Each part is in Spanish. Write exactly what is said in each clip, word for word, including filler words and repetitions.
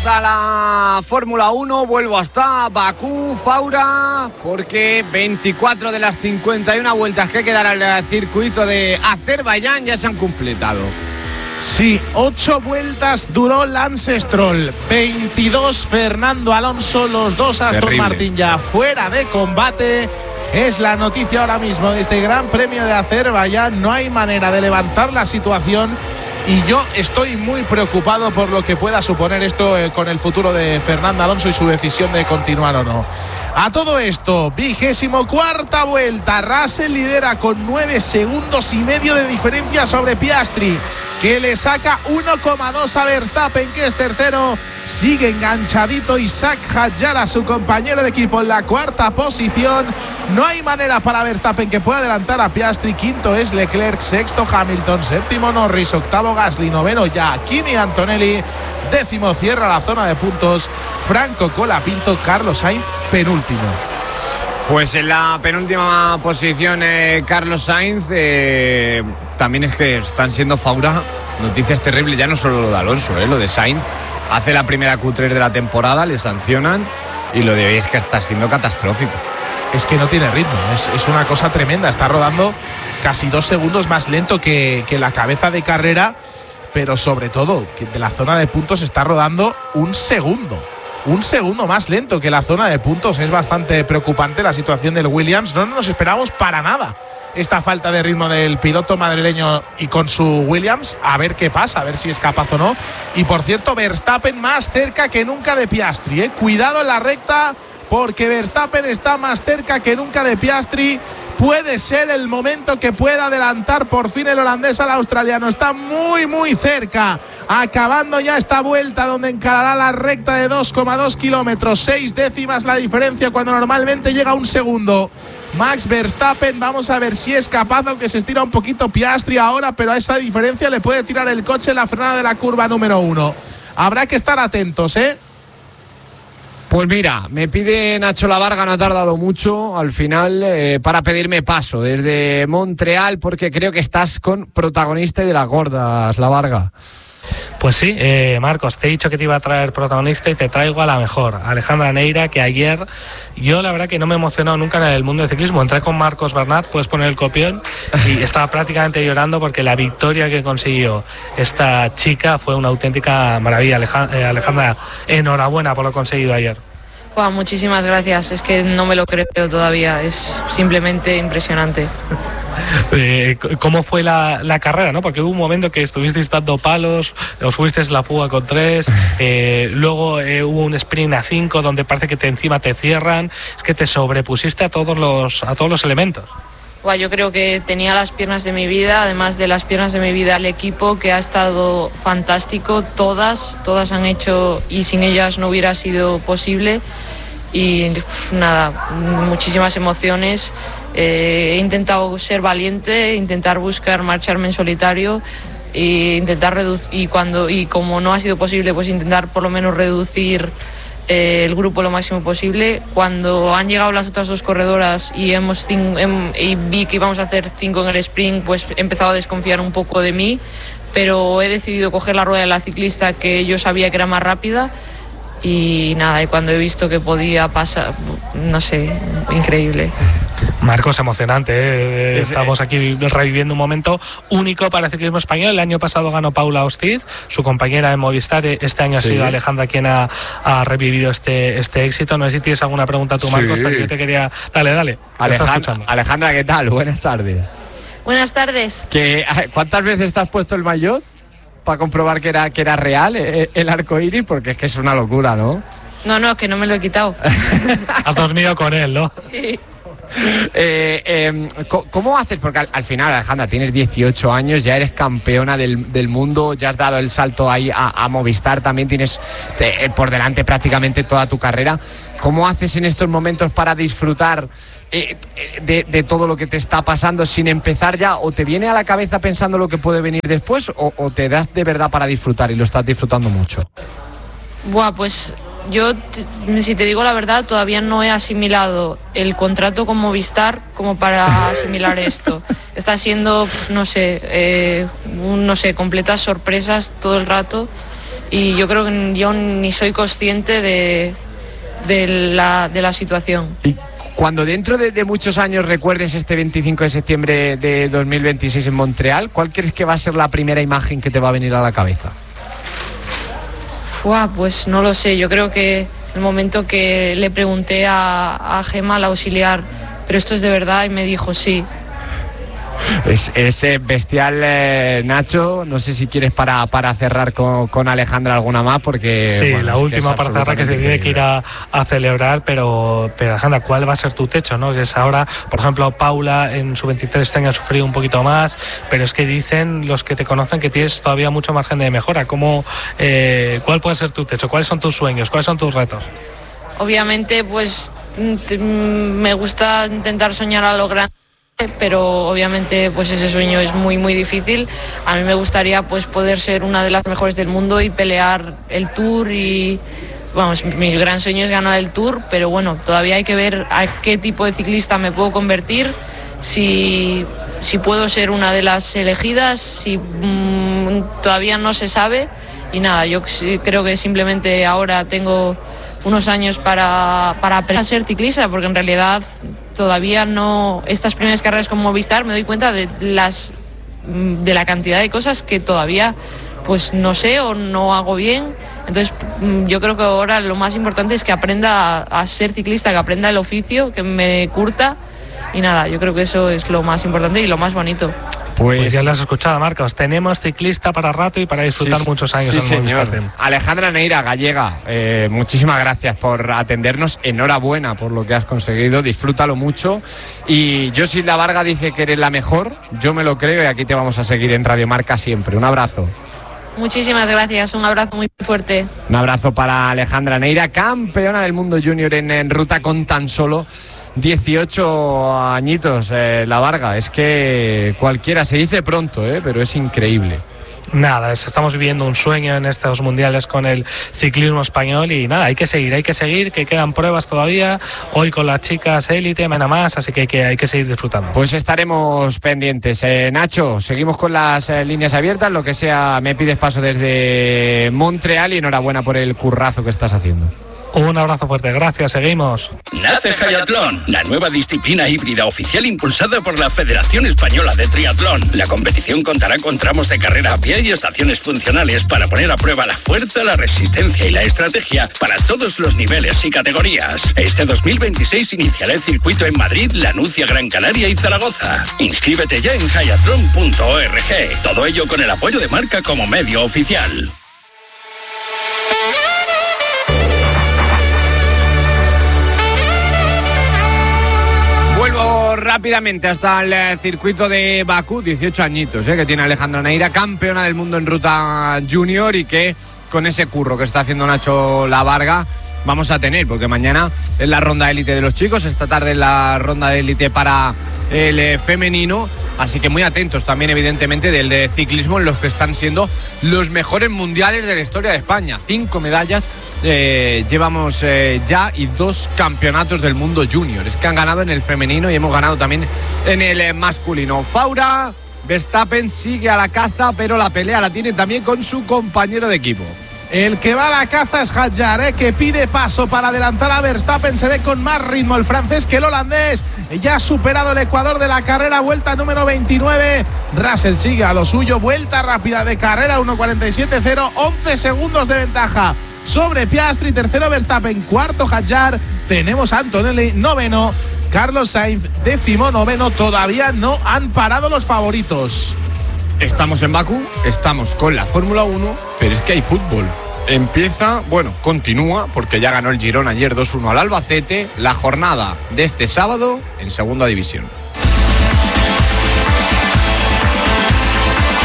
hasta la Fórmula uno, vuelvo hasta Bakú, Faura, porque veinticuatro de las cincuenta y una vueltas que quedan al circuito de Azerbaiyán ya se han completado. Sí, ocho vueltas duró Lance Stroll, veintidós Fernando Alonso, los dos Aston Terrible. Martin ya fuera de combate. Es la noticia ahora mismo de este Gran Premio de Azerbaiyán. No hay manera de levantar la situación y yo estoy muy preocupado por lo que pueda suponer esto eh, con el futuro de Fernando Alonso y su decisión de continuar o no. A todo esto, vigésimo cuarta vuelta, Russell lidera con nueve segundos y medio de diferencia sobre Piastri, que le saca uno coma dos a Verstappen, que es tercero. Sigue enganchadito Isaac Hadjar, a su compañero de equipo, en la cuarta posición. No hay manera para Verstappen que pueda adelantar a Piastri. Quinto es Leclerc, sexto Hamilton, séptimo Norris, octavo Gasly, noveno ya Kimi Antonelli, décimo cierra la zona de puntos Franco Colapinto, Carlos Sainz penúltimo. Pues en la penúltima posición eh, Carlos Sainz. eh, también es que están siendo, Faura, noticias terribles, ya no solo lo de Alonso, eh, lo de Sainz. Hace la primera Q tres de la temporada, le sancionan y lo de hoy es que está siendo catastrófico. Es que no tiene ritmo, es, es una cosa tremenda, está rodando casi dos segundos más lento que, que la cabeza de carrera, pero sobre todo que de la zona de puntos está rodando un segundo. Un segundo más lento que la zona de puntos. Es bastante preocupante la situación del Williams. No nos esperamos para nada esta falta de ritmo del piloto madrileño y con su Williams. A ver qué pasa, a ver si es capaz o no. Y por cierto, Verstappen más cerca que nunca de Piastri, ¿eh? Cuidado en la recta, porque Verstappen está más cerca que nunca de Piastri. Puede ser el momento que pueda adelantar por fin el holandés al australiano. Está muy muy cerca, acabando ya esta vuelta donde encarará la recta de dos coma dos kilómetros, seis décimas la diferencia cuando normalmente llega a un segundo. Max Verstappen, vamos a ver si es capaz, aunque se estira un poquito Piastri ahora, pero a esa diferencia le puede tirar el coche en la frenada de la curva número uno. Habrá que estar atentos, ¿eh? Pues mira, me pide Nacho Lavarga, no ha tardado mucho al final eh, para pedirme paso desde Montreal, porque creo que estás con protagonista y de las gordas, Lavarga. Pues sí, eh, Marcos, te he dicho que te iba a traer protagonista y te traigo a la mejor, Alejandra Neira, que ayer yo la verdad que no me he emocionado nunca en el mundo del ciclismo. Entré con Marcos Bernat, puedes poner el copión, y estaba prácticamente llorando porque la victoria que consiguió esta chica fue una auténtica maravilla. Alejandra, enhorabuena por lo conseguido ayer. Wow, muchísimas gracias, es que no me lo creo todavía, es simplemente impresionante. Eh, ¿Cómo fue la, la carrera, no? Porque hubo un momento que estuvisteis dando palos, os fuisteis la fuga con tres, eh, luego eh, hubo un sprint a cinco donde parece que te encima te cierran. Es que te sobrepusiste a todos los a todos los elementos. Wow, yo creo que tenía las piernas de mi vida, además de las piernas de mi vida, el equipo, que ha estado fantástico. Todas, todas han hecho, y sin ellas no hubiera sido posible. Y uf, nada, muchísimas emociones. Eh, he intentado ser valiente, intentar buscar marcharme en solitario e intentar reducir, y cuando y como no ha sido posible, pues intentar por lo menos reducir eh, el grupo lo máximo posible. Cuando han llegado las otras dos corredoras y hemos cin- hem, y vi que íbamos a hacer cinco en el sprint, pues he empezado a desconfiar un poco de mí, pero he decidido coger la rueda de la ciclista, que yo sabía que era más rápida. Y nada, y cuando he visto que podía pasar, no sé, increíble. Marcos, emocionante, ¿eh? Estamos aquí reviviendo un momento único para el ciclismo español. El año pasado ganó Paula Ostiz, su compañera de Movistar. Este año sí. Ha sido Alejandra quien ha, ha revivido este, este éxito. No sé si tienes alguna pregunta tú, Marcos, sí. Pero yo te quería... Dale, dale. Alejandra, Alejandra, ¿qué tal? Buenas tardes. Buenas tardes. ¿Qué, ¿Cuántas veces te has puesto el maillot para comprobar que era, que era real el, el arco iris? Porque es que es una locura, ¿no? No, no, que no me lo he quitado. Has dormido con él, ¿no? Sí. Eh, eh, ¿Cómo haces? Porque al, al final, Alejandra, tienes dieciocho años, ya eres campeona del, del mundo, ya has dado el salto ahí a, a Movistar, también tienes eh, por delante prácticamente toda tu carrera. ¿Cómo haces en estos momentos para disfrutar eh, de, de todo lo que te está pasando sin empezar ya? ¿O te viene a la cabeza pensando lo que puede venir después? ¿O, o te das de verdad para disfrutar y lo estás disfrutando mucho? Buah, pues... Yo, si te digo la verdad, todavía no he asimilado el contrato con Movistar como para asimilar esto. Está siendo, no sé, eh, un, no sé, completas sorpresas todo el rato. y yo creo que yo ni soy consciente de, de, la, de la situación. Y cuando dentro de, de muchos años recuerdes este veinticinco de septiembre de dos mil veintiséis en Montreal, ¿cuál crees que va a ser la primera imagen que te va a venir a la cabeza? Uah, pues no lo sé, yo creo que el momento que le pregunté a, a Gemma, la auxiliar, ¿pero esto es de verdad? Y me dijo sí. Es, es bestial, eh, Nacho. No sé si quieres para, para cerrar con, con Alejandra alguna más, porque sí, bueno, la es última para cerrar, que se tiene que ir a, a celebrar, pero, pero Alejandra, ¿cuál va a ser tu techo? ¿No? Que es ahora, por ejemplo, Paula en su veintitrés años ha sufrido un poquito más, pero es que dicen los que te conocen que tienes todavía mucho margen de mejora. ¿Cómo, eh, ¿Cuál puede ser tu techo? ¿Cuáles son tus sueños? ¿Cuáles son tus retos? Obviamente, pues me gusta intentar soñar a lo grande, pero obviamente pues ese sueño es muy muy difícil. A mí me gustaría pues poder ser una de las mejores del mundo y pelear el Tour, y vamos, mi gran sueño es ganar el Tour, pero bueno, todavía hay que ver a qué tipo de ciclista me puedo convertir, si, si puedo ser una de las elegidas, si mmm, todavía no se sabe. Y nada, yo creo que simplemente ahora tengo unos años para, para aprender a ser ciclista, porque en realidad todavía no, estas primeras carreras con Movistar me doy cuenta de las de la cantidad de cosas que todavía pues no sé o no hago bien. Entonces yo creo que ahora lo más importante es que aprenda a, a ser ciclista, que aprenda el oficio, que me curta, y nada, yo creo que eso es lo más importante y lo más bonito. Pues, pues ya lo has escuchado, Marcos. Tenemos ciclista para rato y para disfrutar sí, muchos años sí, en Movistar. Alejandra Neira, gallega, eh, muchísimas gracias por atendernos. Enhorabuena por lo que has conseguido. Disfrútalo mucho. Y Yosilda Varga dice que eres la mejor. Yo me lo creo y aquí te vamos a seguir en Radio Marca siempre. Un abrazo. Muchísimas gracias, un abrazo muy fuerte. Un abrazo para Alejandra Neira, campeona del mundo junior en, en ruta con tan solo dieciocho añitos, eh, la Varga. Es que cualquiera, se dice pronto, eh, pero es increíble. Nada, estamos viviendo un sueño en estos mundiales con el ciclismo español y nada, hay que seguir, hay que seguir, que quedan pruebas todavía, hoy con las chicas élite, nada más, así que hay que, hay que seguir disfrutando. Pues estaremos pendientes. Eh, Nacho, seguimos con las eh, líneas abiertas, lo que sea, me pides paso desde Montreal y enhorabuena por el currazo que estás haciendo. Un abrazo fuerte, gracias, seguimos. Nace Hayatlón, la nueva disciplina híbrida oficial impulsada por la Federación Española de Triatlón. La competición contará con tramos de carrera a pie y estaciones funcionales para poner a prueba la fuerza, la resistencia y la estrategia para todos los niveles y categorías. Este dos mil veintiséis iniciará el circuito en Madrid, Lanucia, Gran Canaria y Zaragoza. Inscríbete ya en hayatlón punto org. Todo ello con el apoyo de Marca como medio oficial. Rápidamente hasta el eh, circuito de Bakú, dieciocho añitos, eh, que tiene Alejandra Neira, campeona del mundo en ruta junior, y que con ese curro que está haciendo Nacho La Varga vamos a tener, porque mañana es la ronda élite de los chicos, esta tarde es la ronda de élite para el eh, femenino, así que muy atentos también evidentemente del de ciclismo, en los que están siendo los mejores mundiales de la historia de España. Cinco medallas eh, llevamos eh, ya y dos campeonatos del mundo junior. Es que han ganado en el femenino y hemos ganado también en el eh, masculino. Faura, Verstappen sigue a la caza, pero la pelea la tiene también con su compañero de equipo. El que va a la caza es Hadjar, ¿eh? Que pide paso para adelantar a Verstappen. Se ve con más ritmo el francés que el holandés. Ya ha superado el Ecuador de la carrera, vuelta número veintinueve. Russell sigue a lo suyo, vuelta rápida de carrera, uno cuarenta y siete cero, once segundos de ventaja sobre Piastri. Tercero Verstappen, cuarto Hadjar. Tenemos a Antonelli noveno, Carlos Sainz décimo noveno. Todavía no han parado los favoritos. Estamos en Bakú, estamos con la Fórmula uno, pero es que hay fútbol. Empieza, bueno, continúa, porque ya ganó el Girona ayer dos uno al Albacete, la jornada de este sábado en Segunda División.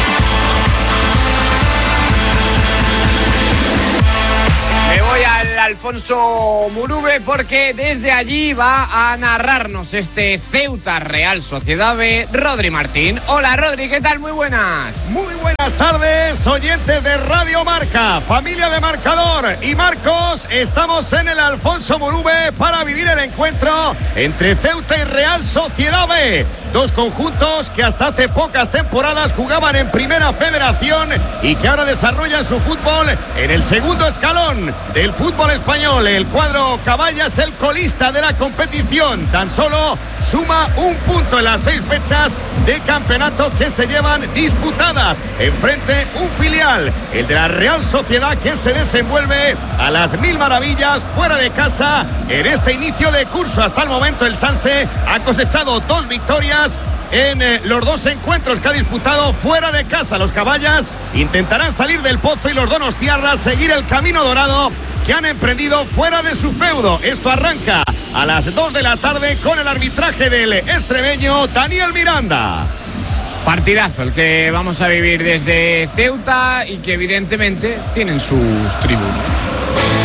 Me voy al, al Alfonso Murube, porque desde allí va a narrarnos este Ceuta Real Sociedad B, Rodri Martín. Hola Rodri, ¿qué tal? Muy buenas. Muy buenas tardes, oyentes de Radio Marca, familia de Marcador y Marcos. Estamos en el Alfonso Murube para vivir el encuentro entre Ceuta y Real Sociedad B. Dos conjuntos que hasta hace pocas temporadas jugaban en Primera Federación y que ahora desarrollan su fútbol en el segundo escalón del fútbol español. El cuadro Caballa es el colista de la competición. Tan solo suma un punto en las seis fechas de campeonato que se llevan disputadas. Enfrente un filial, el de la Real Sociedad, que se desenvuelve a las mil maravillas fuera de casa en este inicio de curso. Hasta el momento el Sanse ha cosechado dos victorias en eh, los dos encuentros que ha disputado fuera de casa. Los Caballas intentarán salir del pozo y los donostiarras seguir el camino dorado que han emprendido fuera de su feudo. Esto arranca a las dos de la tarde con el arbitraje del extremeño Daniel Miranda. Partidazo el que vamos a vivir desde Ceuta y que evidentemente tienen sus tribunos.